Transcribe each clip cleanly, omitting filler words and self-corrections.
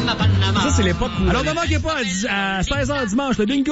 Ça, c'est l'époque où... Alors, ne manquez pas à 16h dimanche, le bingo.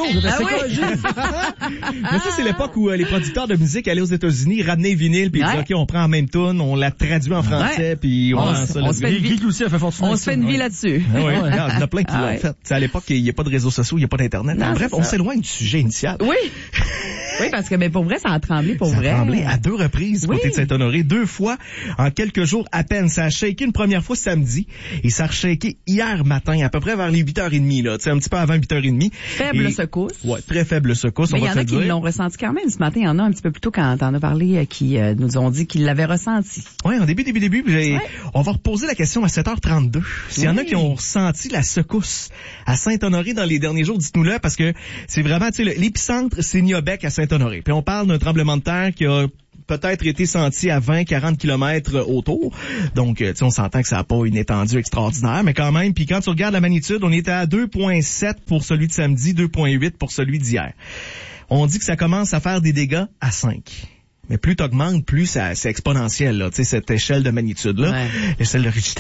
Mais ça, c'est l'époque où les producteurs de musique allaient aux États-Unis, ramenaient vinyle, puis ils disaient, OK, on prend en même tune, on la traduit en français, puis on lance ça. On se fait une vie là-dessus. Oui, regarde, il y en a plein qui l'ont fait. T'sais, à l'époque, il n'y a pas de réseaux sociaux, il n'y a pas d'Internet. Non, bref, on s'éloigne du sujet initial. Oui. Oui, parce que mais pour vrai, ça a tremblé pour vrai. Ça a tremblé à 2 reprises du côté de Saint-Honoré. 2 fois en quelques jours à peine. Ça a shaké une première fois samedi et ça a shaké hier matin, à peu près vers les 8h30, là. Un petit peu avant 8h30. Faible secousse. Ouais, très faible secousse. Mais il y en a qui l'ont ressenti quand même ce matin. Il y en a un petit peu plus tôt quand t'en as parlé qui nous ont dit qu'ils l'avaient ressenti. Oui, en début. On va reposer la question à 7h32. S'il y en a qui ont ressenti la secousse à Saint-Honoré dans les derniers jours, dites-nous-le, parce que c'est vraiment, tu sais, l'épicentre, c'est Niobek à Saint-Honoré. Puis on parle d'un tremblement de terre qui a peut-être été senti à 20-40 kilomètres autour. Donc, tu sais, on s'entend que ça n'a pas une étendue extraordinaire, mais quand même. Puis quand tu regardes la magnitude, on était à 2,7 pour celui de samedi, 2,8 pour celui d'hier. On dit que ça commence à faire des dégâts à 5. Mais plus t'augmentes, plus c'est exponentiel, là, tu sais, cette échelle de magnitude-là, l'échelle de Richter.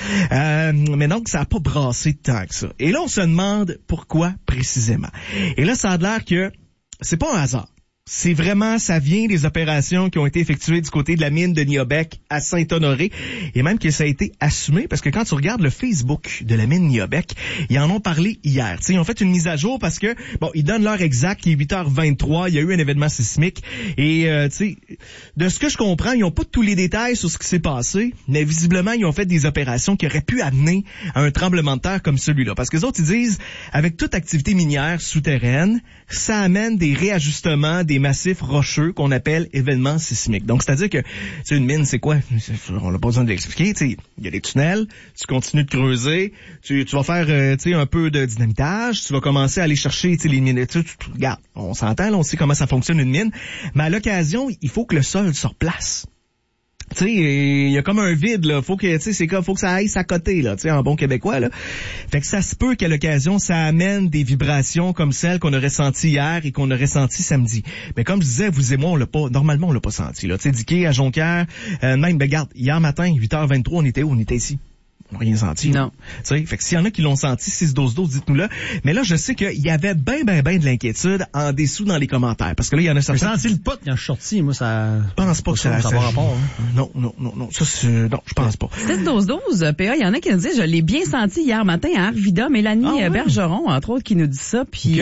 Mais donc, ça n'a pas brassé tant que ça. Et là, on se demande pourquoi précisément. Et là, ça a l'air que c'est pas un hasard. C'est vraiment, ça vient des opérations qui ont été effectuées du côté de la mine de Niobek à Saint-Honoré, et même que ça a été assumé, parce que quand tu regardes le Facebook de la mine Niobek, ils en ont parlé hier. T'sais, ils ont fait une mise à jour parce que, bon, ils donnent l'heure exacte, qui est 8h23, il y a eu un événement sismique, et tu sais, de ce que je comprends, ils n'ont pas tous les détails sur ce qui s'est passé, mais visiblement, ils ont fait des opérations qui auraient pu amener à un tremblement de terre comme celui-là. Parce que les autres, ils disent, avec toute activité minière souterraine, ça amène des réajustements, des massifs rocheux qu'on appelle événements sismiques. Donc, c'est-à-dire que, tu une mine, c'est quoi? On n'a pas besoin de l'expliquer. Tu sais, il y a des tunnels, tu continues de creuser, tu vas faire, tu sais, un peu de dynamitage, tu vas commencer à aller chercher, tu sais, les mines. Tu regarde, on s'entend, là, on sait comment ça fonctionne une mine, mais à l'occasion, il faut que le sol se replace. Tu sais, il y a comme un vide, là. Faut que, tu sais, c'est comme, faut que ça aille s'accoter, là, tu sais, en bon québécois, là. Fait que ça se peut qu'à l'occasion, ça amène des vibrations comme celles qu'on aurait senties hier et qu'on aurait senties samedi. Mais comme je disais, vous et moi, normalement, on l'a pas senti, là. Tu sais, Dicky, à Jonquière, même, ben, regarde, hier matin, 8h23, on était où? On était ici. On n'a rien senti. Non. Tu sais, fait que s'il y en a qui l'ont senti, 6-12-12, dites-nous-le. Mais là, je sais qu'il y avait ben de l'inquiétude en dessous dans les commentaires. Parce que là, il y en a certains... J'ai senti le pot quand je suis sorti, moi, ça... Je pense pas que ça va rapport. Hein. Non. Ça, non, je pense pas. 6-12-12, PA, il y en a qui nous disent, je l'ai bien senti hier matin à Arvida. Mélanie Bergeron, entre autres, qui nous dit ça. Puis,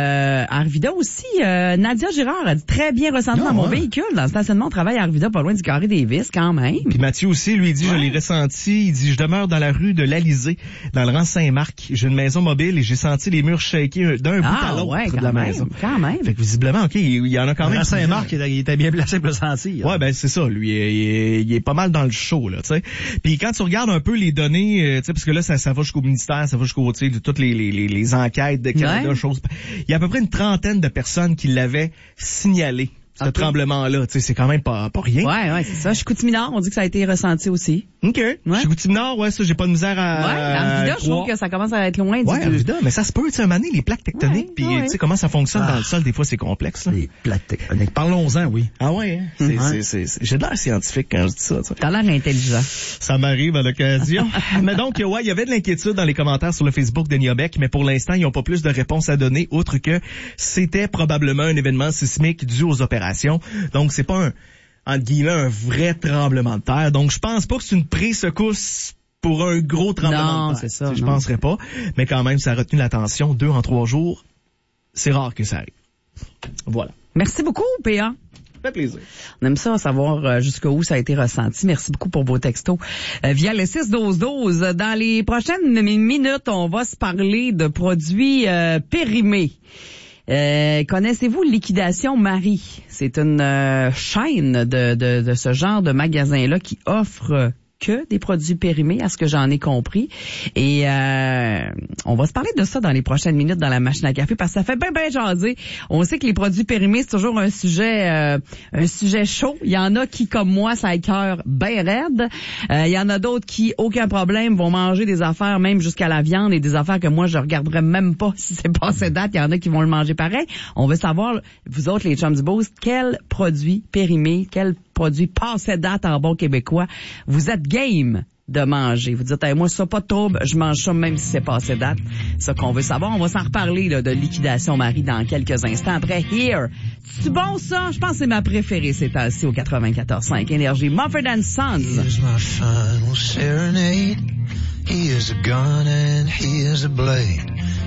à Arvida aussi, Nadia Girard a dit très bien ressenti dans mon véhicule. Dans le stationnement, on travaille à Arvida, pas loin du Carré des Vis, quand même. Puis Mathieu aussi, lui, il dit, je l'ai ressenti. Il dit, je demeure dans la rue de l'Alizé, dans le rang Saint-Marc. J'ai une maison mobile et j'ai senti les murs shaker d'un bout à l'autre de la maison. Quand même. Fait que visiblement, OK, il y en a quand même. Saint-Marc, il était bien placé pour le sentir. Ouais, ben c'est ça. Lui, il est pas mal dans le show, là, tu sais. Puis quand tu regardes un peu les données, tu sais, parce que là, ça va jusqu'au ministère, ça va jusqu'au, tu sais, de toutes les enquêtes de Canada, choses. Il y a à peu près une trentaine de personnes qui l'avaient signalé. Ce tremblement-là, tu sais, c'est quand même pas rien. Ouais, c'est ça. Chicoutimi-Nord, on dit que ça a été ressenti aussi. OK. Chicoutimi-Nord, ça, j'ai pas de misère à... Arvida, je trouve que ça commence à être loin du... Arvida, mais ça se peut, tu sais, à un moment donné, les plaques tectoniques, puis tu sais, comment ça fonctionne dans le sol, des fois, c'est complexe, là. Les plaques tectoniques. Parlons-en, oui. Ah ouais, hein? J'ai de l'air scientifique quand je dis ça, T'as l'air intelligent. Ça m'arrive à l'occasion. Mais donc, il y avait de l'inquiétude dans les commentaires sur le Facebook de Niobek, mais pour l'instant, ils n'ont pas plus de réponses à donner, autre que c'était probablement un événement sismique dû aux opérations. Donc, c'est pas entre guillemets, un vrai tremblement de terre. Donc, je pense pas que c'est une pré-secousse pour un gros tremblement de terre. C'est ça. Je penserais pas. Mais quand même, ça a retenu l'attention. 2 en 3 jours. C'est rare que ça arrive. Voilà. Merci beaucoup, PA. Ça fait plaisir. On aime ça, savoir jusqu'où ça a été ressenti. Merci beaucoup pour vos textos. Via le 6-12-12, dans les prochaines minutes, on va se parler de produits périmés. Connaissez-vous Liquidation Marie? C'est une chaîne de ce genre de magasin-là qui offre que des produits périmés, à ce que j'en ai compris. Et on va se parler de ça dans les prochaines minutes dans la machine à café, parce que ça fait bien jaser. On sait que les produits périmés, c'est toujours un sujet chaud. Il y en a qui, comme moi, ça écœure bien raide. Il y en a d'autres qui, aucun problème, vont manger des affaires, même jusqu'à la viande, et des affaires que moi, je regarderais même pas si c'est passé date. Il y en a qui vont le manger pareil. On veut savoir, vous autres, les chums du Boost, quels produits périmés, quels produits passés date en bon québécois vous êtes game de manger. Vous dites, hey, moi, ça, pas de trouble, je mange ça même si c'est passé date. C'est ça qu'on veut savoir. On va s'en reparler là, de Liquidation Marie dans quelques instants. Après, Here. C'est bon, ça? Je pense que c'est ma préférée ces temps-ci au 94.5 Énergie. Mumford & Sons. Here's my final serenade. Here's a gun and here's a blade.